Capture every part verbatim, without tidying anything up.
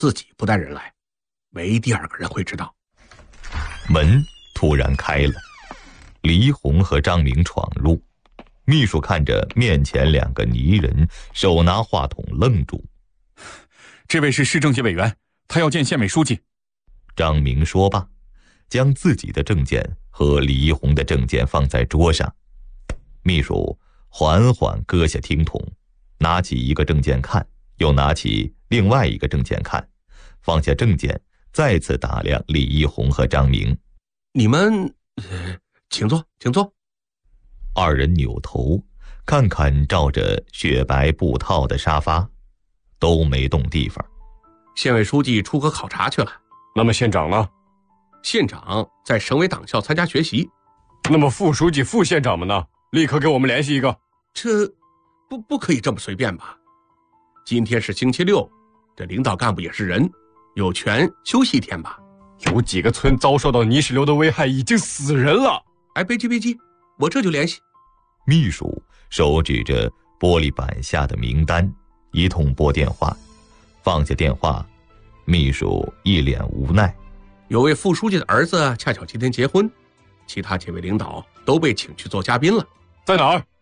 自己不带人来，没第二个人会知道。 门突然开了，黎红和张明闯入。秘书看着面前两个泥人，手拿话筒愣住。 这位是市政协委员，他要见县委书记。 张明说罢，将自己的证件和黎红的证件放在桌上。秘书缓缓搁下听筒，拿起一个证件看，又拿起另外一个证件看，放下证件，再次打量李一红和张明。 你们、呃、请坐请坐。 二人扭头看看罩着雪白布套的沙发，都没动地方。 县委书记出国考察去了。 那么县长呢？ 县长在省委党校参加学习。 那么副书记、副县长们呢？立刻给我们联系一个。 这不不可以这么随便吧？今天是星期六，这领导干部也是人，有权休息一天吧？ 有几个村遭受到泥石流的危害，已经死人了。 哎，别急别急，我这就联系。 秘书手指着玻璃板下的名单，一通拨电话。放下电话，秘书一脸无奈。 有位副书记的儿子恰巧今天结婚，其他几位领导都被请去做嘉宾了。 在哪儿？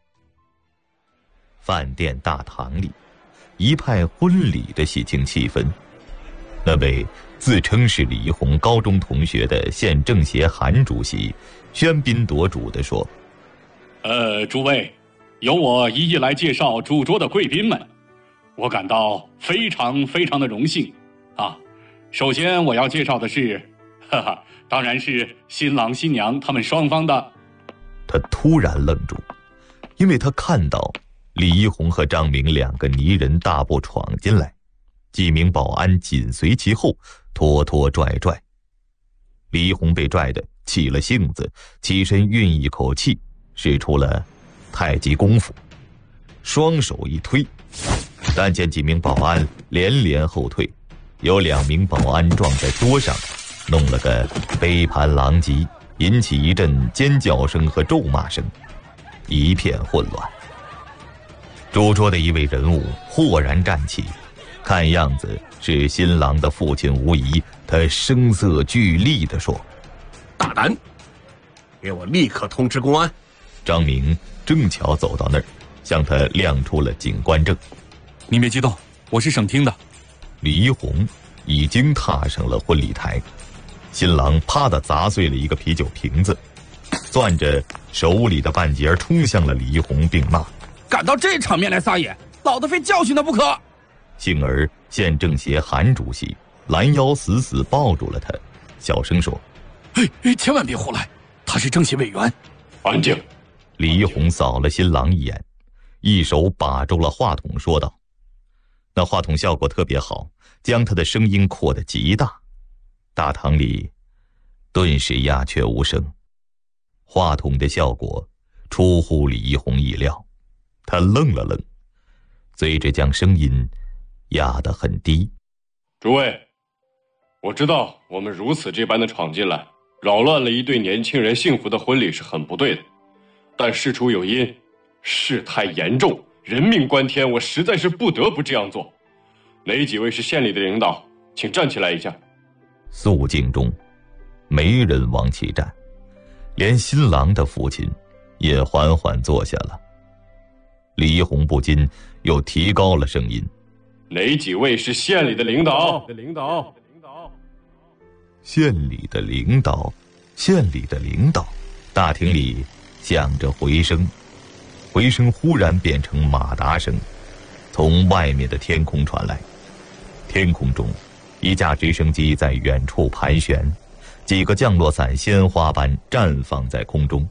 饭店大堂里，一派婚礼的喜庆气氛。那位自称是李一红高中同学的县政协韩主席喧宾夺主地说： 呃，诸位，由我一一来介绍主桌的贵宾们，我感到非常非常的荣幸啊。首先我要介绍的是，哈哈，当然是新郎新娘他们双方的。 他突然愣住，因为他看到李一红和张明两个泥人大步闯进来，几名保安紧随其后，拖拖拽拽。李一红被拽得起了性子，起身运一口气，使出了太极功夫，双手一推，但见几名保安连连后退，有两名保安撞在桌上，弄了个杯盘狼藉，引起一阵尖叫声和咒骂声，一片混乱。主桌的一位人物豁然站起，看样子是新郎的父亲无疑。他声色俱厉地说： 大胆，给我立刻通知公安。 张明正巧走到那儿，向他亮出了警官证。 您别激动，我是省厅的。 李一红已经踏上了婚礼台，新郎啪地砸碎了一个啤酒瓶子，攥着手里的半截冲向了李一红，并骂： 敢到这场面来撒野，老子非教训他不可！ 幸而县政协韩主席拦腰死死抱住了他，小声说： 哎哎，千万别胡来，他是政协委员。 安静。 李一红扫了新郎一眼，一手把住了话筒，说道：那话筒效果特别好，将他的声音扩得极大，大堂里顿时鸦雀无声。话筒的效果出乎李一红意料，他愣了愣，随着将声音压得很低。 诸位，我知道我们如此这般的闯进来，扰乱了一对年轻人幸福的婚礼是很不对的，但事出有因，事态严重，人命关天，我实在是不得不这样做。哪几位是县里的领导，请站起来一下。 肃静中，没人往起站，连新郎的父亲也缓缓坐下了。李一红不禁又提高了声音： 哪几位是县里的领导？领导， 县里的领导，县里的领导。大厅里响着回声，回声忽然变成马达声，从外面的天空传来。天空中，一架直升机在远处盘旋，几个降落伞鲜花般绽放在空中。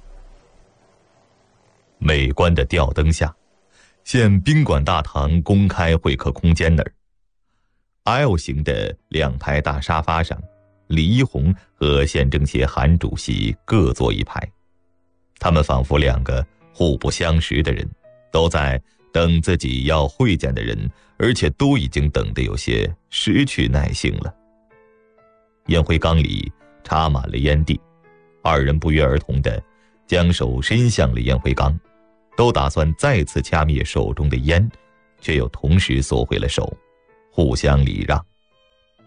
美观的吊灯下，县宾馆大堂公开会客空间那儿 L 型的两排大沙发上，李一红和县政协韩主席各坐一排。他们仿佛两个互不相识的人，都在等自己要会见的人，而且都已经等得有些失去耐性了。烟灰缸里插满了烟蒂，二人不约而同地将手伸向了烟灰缸，都打算再次掐灭手中的烟，却又同时缩回了手，互相礼让。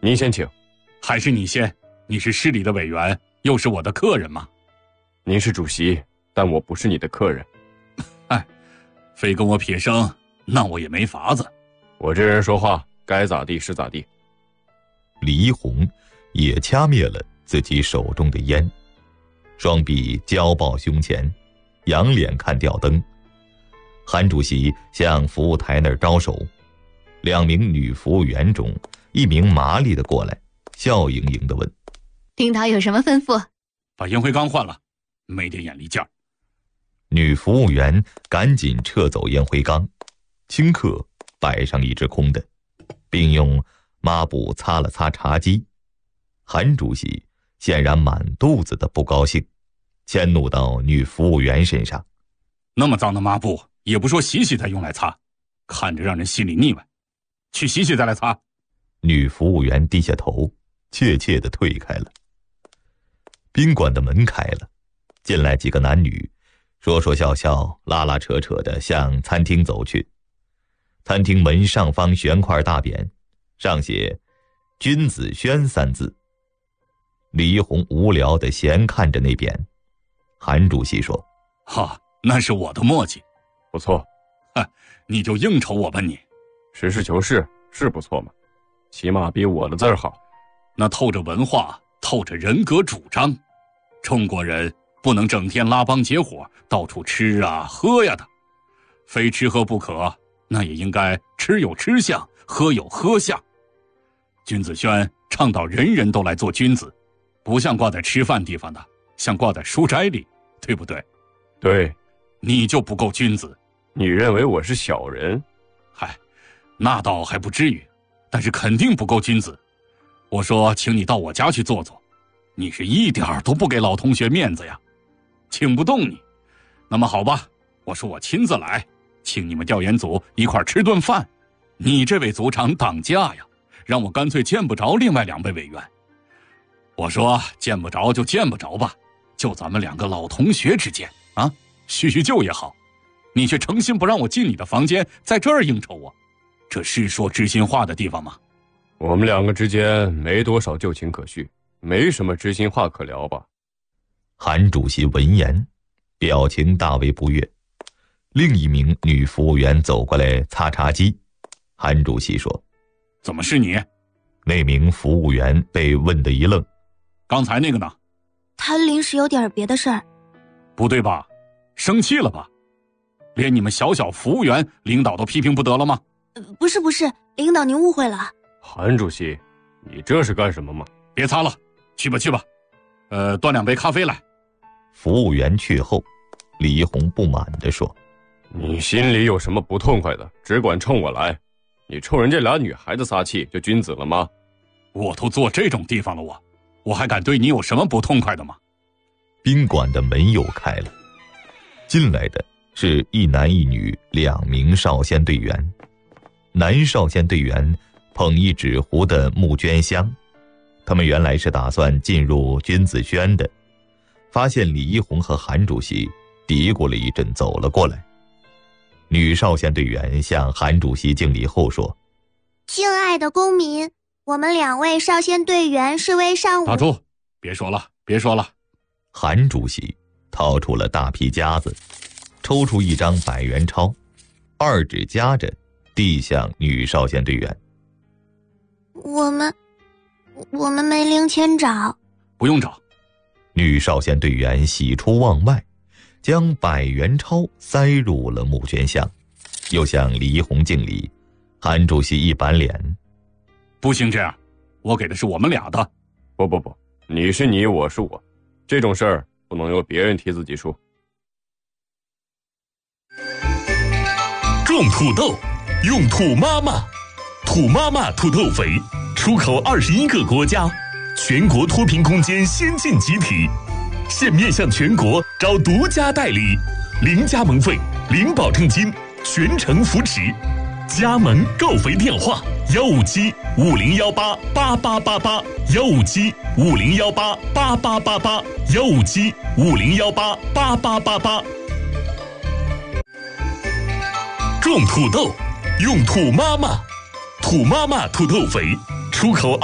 您先请。 还是你先？你是市里的委员，又是我的客人嘛。 您是主席，但我不是你的客人。 哎，非跟我撇生，那我也没法子。 我这人说话该咋地是咋地。 李一红也掐灭了自己手中的烟，双臂交抱胸前，仰脸看吊灯。韩主席向服务台那儿招手，两名女服务员中，一名麻利的过来，笑盈盈地问： 领导有什么吩咐？ 把烟灰缸换了，没点眼力劲儿。 女服务员赶紧撤走烟灰缸，顷刻摆上一只空的，并用抹布擦了擦茶几。韩主席显然满肚子的不高兴，迁怒到女服务员身上： 那么脏的抹布也不说洗洗再用来擦，看着让人心里腻歪。去洗洗再来擦。 女服务员低下头，怯怯地退开了。宾馆的门开了，进来几个男女，说说笑笑，拉拉扯扯地向餐厅走去。餐厅门上方悬块大匾，上写“君子轩”三字。李一红无聊地闲看着那匾。韩主席说： 哈，那是我的墨迹。 不错。 哈，你就应酬我吧你。 实事求是，是不错嘛，起码比我的字儿好。 那透着文化，透着人格主张。中国人不能整天拉帮结伙，到处吃啊喝呀的，非吃喝不可，那也应该吃有吃相，喝有喝相。君子轩倡导人人都来做君子，不像挂在吃饭地方的，像挂在书斋里，对不对？ 对。 你就不够君子。 你认为我是小人？ 嗨，那倒还不至于，但是肯定不够君子。我说请你到我家去坐坐，你是一点儿都不给老同学面子呀，请不动你。那么好吧，我说我亲自来，请你们调研组一块吃顿饭。你这位组长挡架呀，让我干脆见不着另外两位委员。我说见不着就见不着吧，就咱们两个老同学之间啊，叙叙旧也好。你却诚心不让我进你的房间，在这儿应酬我，这是说知心话的地方吗？ 我们两个之间没多少旧情可叙，没什么知心话可聊吧。 韩主席闻言，表情大为不悦。另一名女服务员走过来擦茶几。韩主席说： 怎么是你？ 那名服务员被问得一愣。 刚才那个呢？ 他临时有点别的事儿。 不对吧？生气了吧？连你们小小服务员领导都批评不得了吗？ 呃、不是不是，领导您误会了。 韩主席，你这是干什么吗？ 别擦了，去吧去吧。呃，端两杯咖啡来。 服务员去后，李一红不满地说： 你心里有什么不痛快的，只管冲我来。你冲人家俩女孩子撒气就君子了吗？ 我都坐这种地方了，我我还敢对你有什么不痛快的吗？ 宾馆的门又开了，进来的是一男一女两名少先队员。男少先队员捧一纸糊的募捐箱，他们原来是打算进入君子轩的，发现李一红和韩主席，嘀咕了一阵走了过来。女少先队员向韩主席敬礼后说： 敬爱的公民，我们两位少先队员是为上午…… 打住，别说了别说了。 韩主席掏出了大皮夹子，抽出一张百元钞，二指夹着递向女少先队员。 我们我们没零钱找。 不用找。 女少先队员喜出望外，将百元钞塞入了募捐箱，又向李一红敬礼。韩主席一板脸： 不行这样，我给的是我们俩的。 不不不，你是你，我是我，这种事儿不能由别人替自己说。 种土豆用土妈妈，土妈妈土豆肥出口二十一个国家，全国脱贫攻坚先进集体，现面向全国招独家代理，零加盟费，零保证金，全程扶持。加盟购肥电话：幺五七五零幺八八八八八，幺五七五零幺八八八八八，幺五七五零幺八八八八八。种土豆用土妈妈，土妈妈土豆肥出口